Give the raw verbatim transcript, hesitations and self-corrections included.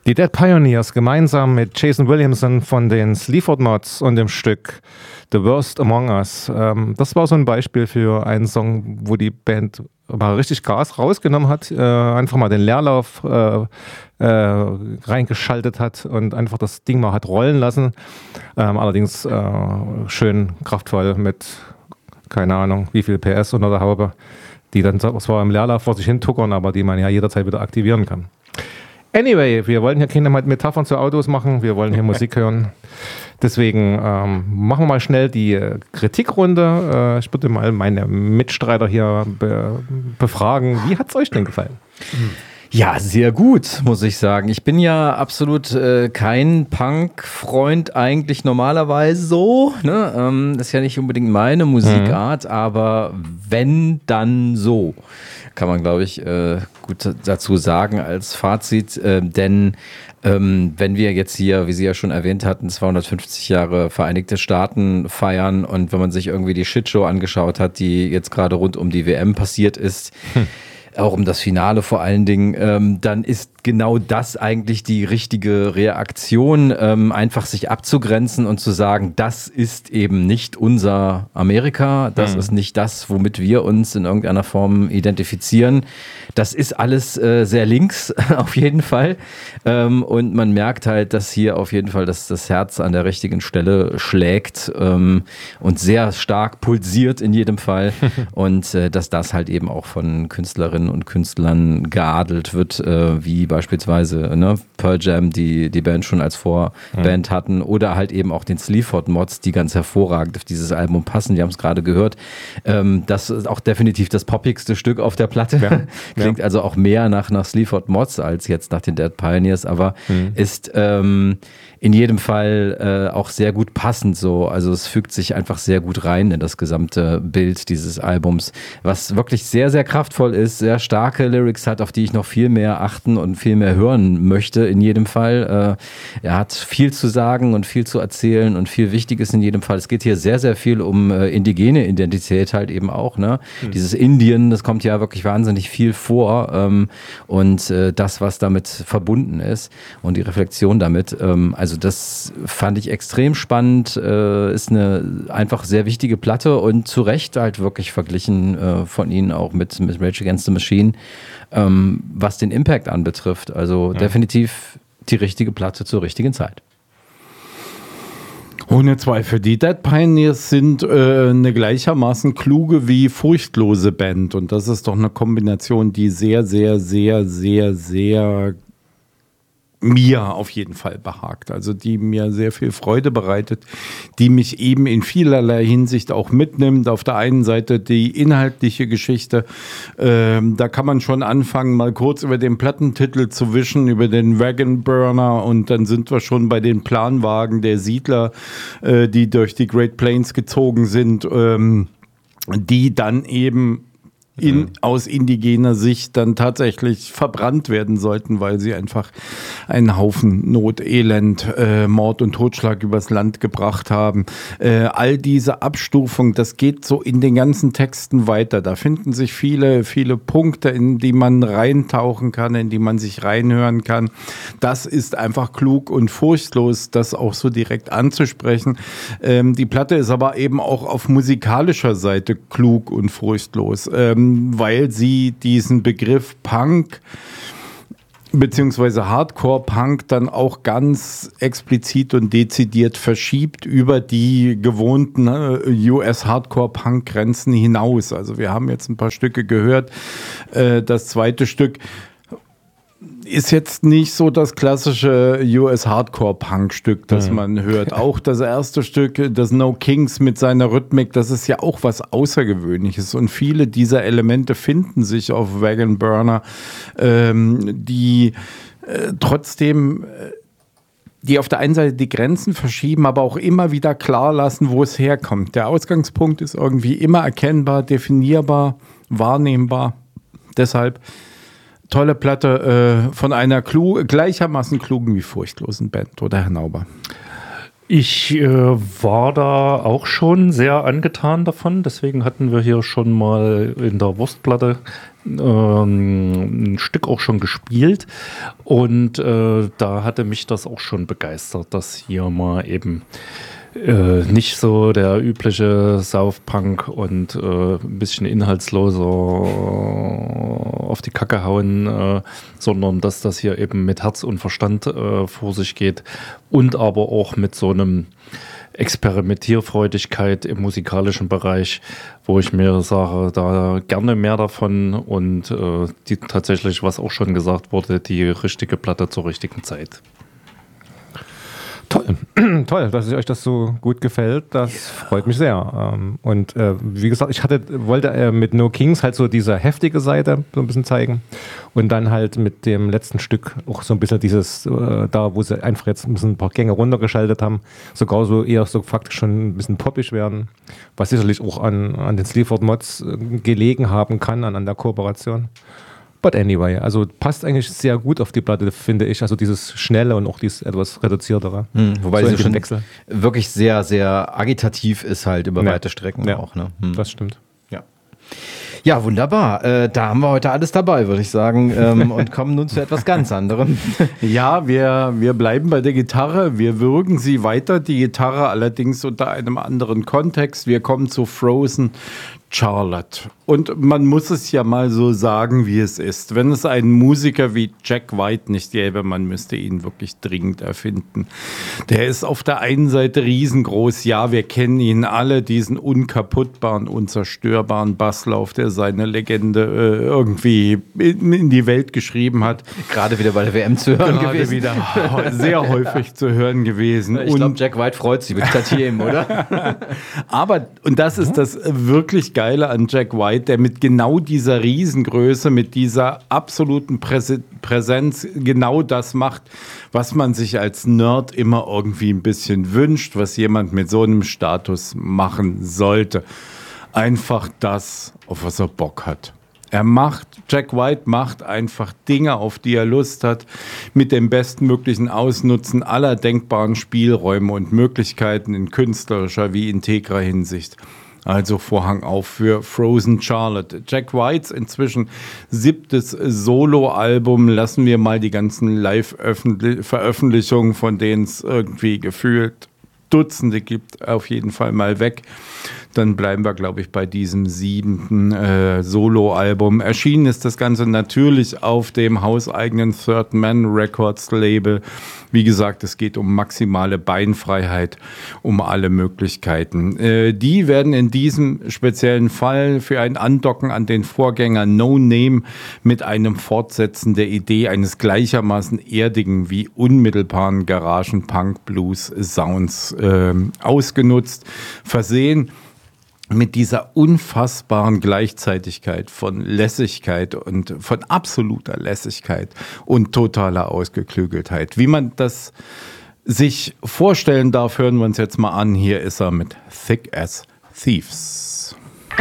Die Dead Pioneers gemeinsam mit Jason Williamson von den Sleaford Mods und dem Stück The Worst Among Us. Ähm, das war so ein Beispiel für einen Song, wo die Band mal richtig Gas rausgenommen hat, äh, einfach mal den Leerlauf äh, äh, reingeschaltet hat und einfach das Ding mal hat rollen lassen. Ähm, allerdings äh, schön kraftvoll mit, keine Ahnung, wie viel P S unter der Haube, die dann zwar im Leerlauf vor sich hin tuckern, aber die man ja jederzeit wieder aktivieren kann. Anyway, wir wollen hier keine Metaphern zu Autos machen, wir wollen hier Musik hören. Deswegen ähm, machen wir mal schnell die äh, Kritikrunde. Äh, ich würde mal meine Mitstreiter hier be- befragen. Wie hat es euch denn gefallen? Ja, sehr gut, muss ich sagen. Ich bin ja absolut äh, kein Punk-Freund eigentlich normalerweise so. Ne? Ähm, das ist ja nicht unbedingt meine Musikart, mhm. aber wenn, dann so. Kann man, glaube ich, äh, gut dazu sagen als Fazit. Äh, denn ähm, wenn wir jetzt hier, wie Sie ja schon erwähnt hatten, zweihundertfünfzig Jahre Vereinigte Staaten feiern und wenn man sich irgendwie die Shitshow angeschaut hat, die jetzt gerade rund um die W M passiert ist, hm. auch um das Finale vor allen Dingen, ähm, dann ist genau das eigentlich die richtige Reaktion, ähm, einfach sich abzugrenzen und zu sagen, das ist eben nicht unser Amerika, das mhm. ist nicht das, womit wir uns in irgendeiner Form identifizieren. Das ist alles äh, sehr links, auf jeden Fall. Ähm, und man merkt halt, dass hier auf jeden Fall das, das Herz an der richtigen Stelle schlägt ähm, und sehr stark pulsiert in jedem Fall. Und äh, dass das halt eben auch von Künstlerinnen und Künstlern geadelt wird, äh, wie beispielsweise ne, Pearl Jam, die die Band schon als Vorband mhm. hatten, oder halt eben auch den Sleaford Mods, die ganz hervorragend auf dieses Album passen. Die haben es gerade gehört. Ähm, das ist auch definitiv das poppigste Stück auf der Platte. Ja. Klingt ja. also auch mehr nach, nach Sleaford Mods als jetzt nach den Dead Pioneers, aber mhm. ist ähm, in jedem Fall äh, auch sehr gut passend so. Also es fügt sich einfach sehr gut rein in das gesamte Bild dieses Albums, was wirklich sehr, sehr kraftvoll ist, sehr starke Lyrics hat, auf die ich noch viel mehr achten und viel mehr hören möchte in jedem Fall. Äh, er hat viel zu sagen und viel zu erzählen und viel Wichtiges in jedem Fall. Es geht hier sehr, sehr viel um äh, indigene Identität halt eben auch. Ne? Mhm. Dieses Indien, das kommt ja wirklich wahnsinnig viel vor ähm, und äh, das, was damit verbunden ist und die Reflexion damit. Ähm, also das fand ich extrem spannend, äh, ist eine einfach sehr wichtige Platte und zu Recht halt wirklich verglichen äh, von ihnen auch mit, mit Rage Against the Machine, ähm, was den Impact anbetrifft. Also ja. definitiv die richtige Platte zur richtigen Zeit. Ohne Zweifel. Die Dead Pioneers sind äh, eine gleichermaßen kluge wie furchtlose Band und das ist doch eine Kombination, die sehr, sehr, sehr, sehr, sehr mir auf jeden Fall behagt, also die mir sehr viel Freude bereitet, die mich eben in vielerlei Hinsicht auch mitnimmt. Auf der einen Seite die inhaltliche Geschichte, ähm, da kann man schon anfangen, mal kurz über den Plattentitel zu wischen, über den Wagon Burner und dann sind wir schon bei den Planwagen der Siedler, äh, die durch die Great Plains gezogen sind, ähm, die dann eben In, mhm. aus indigener Sicht dann tatsächlich verbrannt werden sollten, weil sie einfach einen Haufen Not, Elend, äh, Mord und Totschlag übers Land gebracht haben. Äh, all diese Abstufung, das geht so in den ganzen Texten weiter. Da finden sich viele, viele Punkte, in die man reintauchen kann, in die man sich reinhören kann. Das ist einfach klug und furchtlos, das auch so direkt anzusprechen. Ähm, die Platte ist aber eben auch auf musikalischer Seite klug und furchtlos. Ähm, weil sie diesen Begriff Punk beziehungsweise Hardcore-Punk dann auch ganz explizit und dezidiert verschiebt über die gewohnten U S-Hardcore-Punk-Grenzen hinaus. Also wir haben jetzt ein paar Stücke gehört. Das zweite Stück ist jetzt nicht so das klassische U S-Hardcore-Punk-Stück, das mhm. man hört. Auch das erste Stück, das No Kings mit seiner Rhythmik, das ist ja auch was Außergewöhnliches. Und viele dieser Elemente finden sich auf Wagon Burner, ähm, die äh, trotzdem... Äh, die auf der einen Seite die Grenzen verschieben, aber auch immer wieder klar lassen, wo es herkommt. Der Ausgangspunkt ist irgendwie immer erkennbar, definierbar, wahrnehmbar. Deshalb tolle Platte äh, von einer klug, gleichermaßen klugen wie furchtlosen Band, oder Herr Nauber? Ich äh, war da auch schon sehr angetan davon, deswegen hatten wir hier schon mal in der Wurstplatte ähm, ein Stück auch schon gespielt und äh, da hatte mich das auch schon begeistert, dass hier mal eben äh, nicht so der übliche Saufpunk und äh, ein bisschen inhaltsloser auf die Kacke hauen, äh, sondern dass das hier eben mit Herz und Verstand äh, vor sich geht und aber auch mit so einem Experimentierfreudigkeit im musikalischen Bereich, wo ich mir sage, da gerne mehr davon und äh, die tatsächlich, was auch schon gesagt wurde, die richtige Platte zur richtigen Zeit. Toll, toll, dass euch das so gut gefällt. Das yeah. freut mich sehr. Und äh, wie gesagt, ich hatte, wollte äh, mit No Kings halt so diese heftige Seite so ein bisschen zeigen und dann halt mit dem letzten Stück auch so ein bisschen dieses, äh, da wo sie einfach jetzt ein, bisschen ein paar Gänge runtergeschaltet haben, sogar so eher so faktisch schon ein bisschen poppig werden, was sicherlich auch an, an den Sleaford Mods äh, gelegen haben kann, an, an der Kooperation. But anyway, also passt eigentlich sehr gut auf die Platte, finde ich. Also dieses Schnelle und auch dieses etwas reduziertere. Hm, wobei so sie schon Wechsel. wirklich sehr, sehr agitativ ist halt über ja. weite Strecken ja. auch. Ne? Hm. Das stimmt. Ja. Ja, wunderbar. Äh, da haben wir heute alles dabei, würde ich sagen. Ähm, und kommen nun zu etwas ganz anderem. Ja, wir, wir bleiben bei der Gitarre. Wir würgen sie weiter, die Gitarre allerdings unter einem anderen Kontext. Wir kommen zu Frozen Charlotte. Und man muss es ja mal so sagen, wie es ist. Wenn es einen Musiker wie Jack White nicht gäbe, man müsste ihn wirklich dringend erfinden. Der ist auf der einen Seite riesengroß. Ja, wir kennen ihn alle, diesen unkaputtbaren, unzerstörbaren Basslauf, der seine Legende äh, irgendwie in, in die Welt geschrieben hat. Gerade wieder bei der W M zu hören Gerade gewesen. wieder sehr häufig zu hören gewesen. Ich glaube, Jack White freut sich mit Tantiemen, oder? Aber, und das ist das wirklich Geile an Jack White, der mit genau dieser Riesengröße, mit dieser absoluten Präse- Präsenz genau das macht, was man sich als Nerd immer irgendwie ein bisschen wünscht, was jemand mit so einem Status machen sollte. Einfach das, auf was er Bock hat. Er macht, Jack White macht einfach Dinge, auf die er Lust hat, mit dem bestmöglichen Ausnutzen aller denkbaren Spielräume und Möglichkeiten in künstlerischer wie integrer Hinsicht. Also Vorhang auf für Frozen Charlotte. Jack Whites inzwischen siebtes Soloalbum. Lassen wir mal die ganzen Live-Veröffentlichungen, von denen es irgendwie gefühlt Dutzende gibt, auf jeden Fall mal weg. Dann bleiben wir, glaube ich, bei diesem siebten äh, Soloalbum. Erschienen ist das Ganze natürlich auf dem hauseigenen Third Man Records Label. Wie gesagt, es geht um maximale Beinfreiheit, um alle Möglichkeiten. Äh, die werden in diesem speziellen Fall für ein Andocken an den Vorgänger No Name mit einem Fortsetzen der Idee eines gleichermaßen erdigen wie unmittelbaren Garagen-Punk-Blues-Sounds äh, ausgenutzt, versehen mit dieser unfassbaren Gleichzeitigkeit von Lässigkeit und von absoluter Lässigkeit und totaler Ausgeklügeltheit. Wie man das sich vorstellen darf, hören wir uns jetzt mal an. Hier ist er mit Thick as Thieves.